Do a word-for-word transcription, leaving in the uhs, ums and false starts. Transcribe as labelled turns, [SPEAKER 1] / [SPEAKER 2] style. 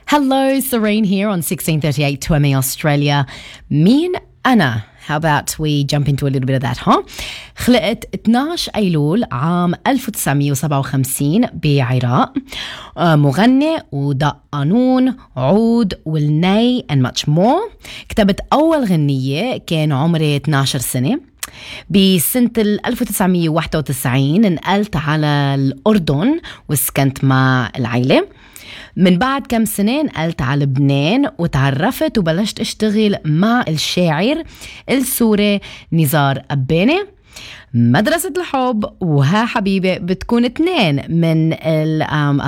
[SPEAKER 1] Hello, Serene here on sixteen thirty-eight two M A Australia. مين أنا? How about we jump into a little bit of that, huh? خلقت اثني عشر أيلول عام ألف وتسعمية وسبعة وخمسين بعراق. مغني ودق قانون عود والناي and much more. كتبت أول غنية كان عمري اثني عشر سنة. بسنة ألف وتسعمية وواحد وتسعين نقلت على الأردن وسكنت مع العائلة. من بعد كم سنة نقلت على لبنان وتعرفت وبلشت اشتغل مع الشاعر السوري نزار قباني. مدرسة الحب وها حبيبي بتكون اثنين من